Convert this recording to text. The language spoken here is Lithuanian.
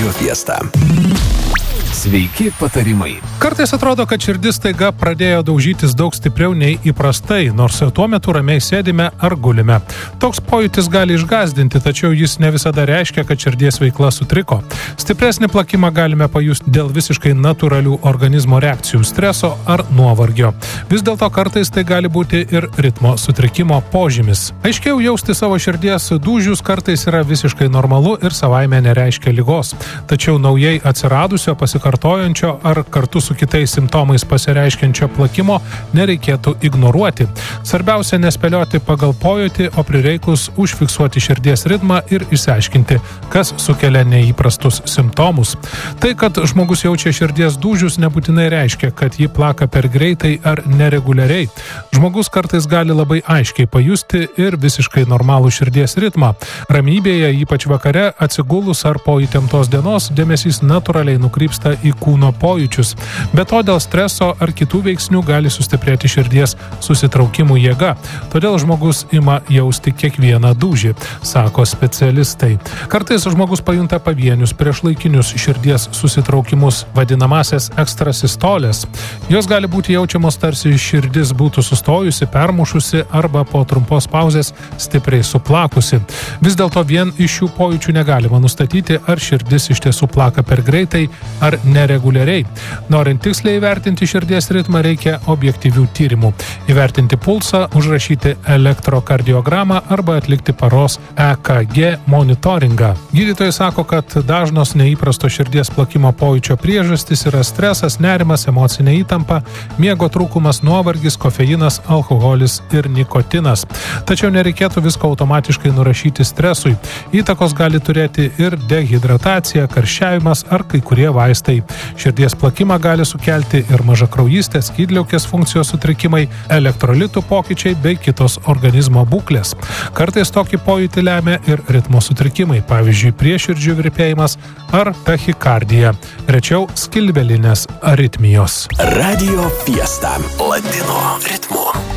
Radio Fiesta. Sveiki patarimai. Kartais atrodo, kad širdis staiga pradėjo daužytis daug stipriau nei įprastai, nors ir tuo metu ramiai sėdime ar gulime. Toks pojūtis gali išgąsdinti, tačiau jis ne visada reiškia, kad širdies veikla sutriko. Stipresnį plakimą galime pajusti dėl visiškai natūralių organizmo reakcijų, streso ar nuovargio. Vis dėlto kartais tai gali būti ir ritmo sutrikimo požymis. Aiškiau jausti savo širdies dūžius kartais yra visiškai normalu ir savaime nereiškia ligos. Tačiau naujai atsiradusio pasikartojančio ar kartu su kitais simptomais pasireiškiančio plakimo nereikėtų ignoruoti. Svarbiausia nespėlioti pagal pojūtį, o prireikus užfiksuoti širdies ritmą ir išsiaiškinti, kas sukelia neįprastus simptomus. Tai, kad žmogus jaučia širdies dūžius, nebūtinai reiškia, kad ji plaka per greitai ar nereguliariai. Žmogus kartais gali labai aiškiai pajusti ir visiškai normalų širdies ritmą. Ramybėje, ypač vakare, atsigulus ar po įtemptos dienos, dėmesys natūraliai nukrypsta į kūno pojūčius. Be to, dėl streso ar kitų veiksnių gali sustiprėti širdies susitraukimų jėga. Todėl žmogus ima jausti kiekvieną dūžį, sako specialistai. Kartais žmogus pajunta pavienius priešlaikinius širdies susitraukimus, vadinamasias ekstrasistolės. Jos gali būti jaučiamos tarsi širdis būtų sustojusi, permušusi arba po trumpos pauzės stipriai suplakusi. Vis dėlto vien iš šių pojūčių negalima nustatyti, ar širdis iš tiesų plaka per greitai ar nereguliariai. Norint tiksliai įvertinti širdies ritmą, reikia objektyvių tyrimų. Įvertinti pulsą, užrašyti elektrokardiogramą arba atlikti paros EKG monitoringą. Gydytojai sako, kad dažnos neįprasto širdies plakimo pojūčio priežastys yra stresas, nerimas, emocinė įtampa, miego trūkumas, nuovargis, kofeinas, alkoholis ir nikotinas. Tačiau nereikėtų visko automatiškai nurašyti stresui. Įtakos gali turėti ir dehidratacija, karščiavimas ar kai kurie vaistai. Širdies plakimą gali sukelti ir mažakraujystė, skydliaukės funkcijos sutrikimai, elektrolitų pokyčiai bei kitos organizmo būklės. Kartais tokį pojūtį lemia ir ritmo sutrikimai, pavyzdžiui, prieširdžių virpėjimas ar tachikardija, rečiau skilvelinės aritmijos. Radio Fiesta. Latino ritmu.